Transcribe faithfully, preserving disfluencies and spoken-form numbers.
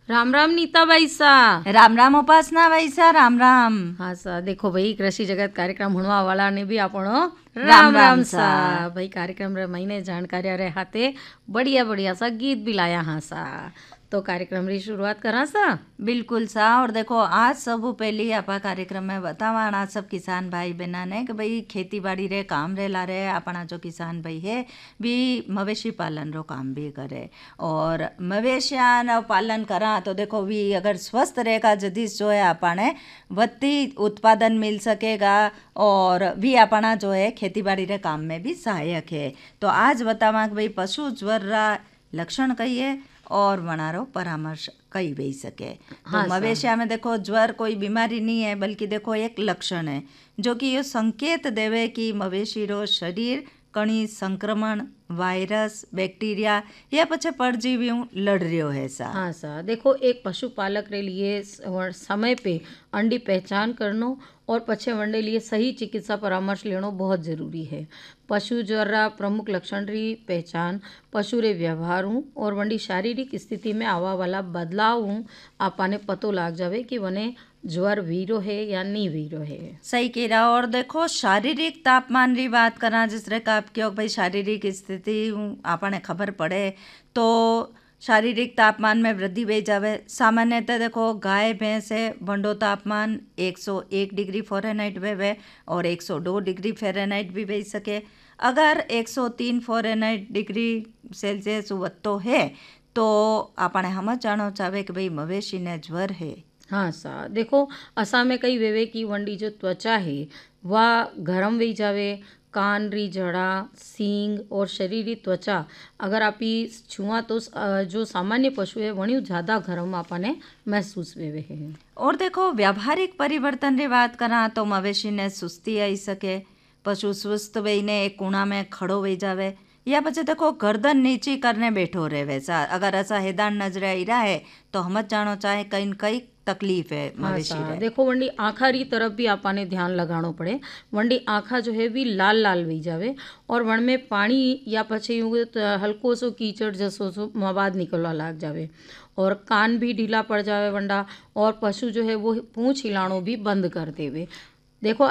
राम राम नीता भाई सा। राम राम उपासना भाई सा। राम राम। हाँ सा, देखो भाई कृषि जगत कार्यक्रम हुणवा वाला ने भी આપણો राम राम राम राम सा। सा भाई कार्यक्रम रे महीने जानकारी रे हाथे बढ़िया बढ़िया सा गीत भी लाया हाँ सा। तो कार्यक्रम री शुरुआत करा सा। बिल्कुल सा। और देखो आज सब पहले आपा कार्यक्रम में बतावाना सब किसान भाई बहना ने कि भाई खेती बाड़ी रे काम रे ला रहे अपना जो किसान भाई है भी मवेशी पालन रो काम भी करे। और मवेशिया न पालन करा तो देखो भी अगर स्वस्थ रहेगा जदिस जो है अपने वत्ती उत्पादन मिल सकेगा और भी अपना जो है खेती बाड़ी रे काम में भी सहायक है। तो आज बतावा कि भाई पशु ज्वर रा लक्षण कहिए और वनारो परामर्श कई भी सके। तो हाँ मवेशिया में देखो ज्वर कोई बीमारी नहीं है बल्कि देखो एक लक्षण है जो कि ये संकेत देवे कि मवेशी रो शरीर कणी संक्रमण वायरस बैक्टीरिया या पछे परजीवियों लड़ रह्यो है सा। हाँ सा, देखो एक पशुपालक रे लिए समय पे अंडी पहचान करनो और पछे वंडे लिए सही चिकित्सा परामर्श लेनो बहुत ज़रूरी है। पशु ज्वर रा प्रमुख लक्षण री पहचान पशु रे व्यवहार हूँ और वंडी शारीरिक स्थिति में आवा वाला बदलाव हूँ आपाने पतो लाग जावे कि वने ज्वर वीरो है या नहीं वीरो है। सही कह रहा। और देखो शारीरिक तापमान री बात करा जिस तरह का आप क्यों भाई शारीरिक स्थिति आपने खबर पड़े तो शारीरिक तापमान में वृद्धि हो जावे। सामान्यतः देखो गाय भैंस है वंडो तापमान एक सौ एक डिग्री फ़ारेनहाइट वे और एक सौ दो डिग्री फ़ारेनहाइट भी बह सके। अगर एक सौ तीन फ़ारेनहाइट डिग्री सेल्सियस वत्तो है तो आपने हम जानो चाहे कि भाई मवेशी ने ज्वर है। हाँ सा, देखो असा में कई वेवे की वंडी जो त्वचा है वह गरम वी जावे। कान री जड़ा सींग और शरीरी त्वचा अगर आप छुआ तो जो सामान्य पशु है वणी ज़्यादा गरम आपने महसूस वेवे है। और देखो व्यावहारिक परिवर्तन री बात करा तो मवेशी ने सुस्ती आई सके। पशु सुस्त वहीने एक कोना में खड़ो वही जावे या पछे देखो गर्दन नीची करने बैठो रहे वैसा। अगर ऐसा हैदान नजर आई रहा है तो हम जानो चाहे कहीं कई तकलीफ है मवेशी हाँ रे। देखो वंडी आँखा री तरफ भी आपाने ध्यान लगानो पड़े। वंडी आँखा जो है भी लाल लाल वही जावे और वन में पानी या पछे यूँ हल्को सो कीचड़ जसो सो मवाद निकलवा लाग जावे और कान भी ढीला पड़ जावे वंडा और पशु जो है वो पूँछ हिलानो भी बंद कर देवे। देखो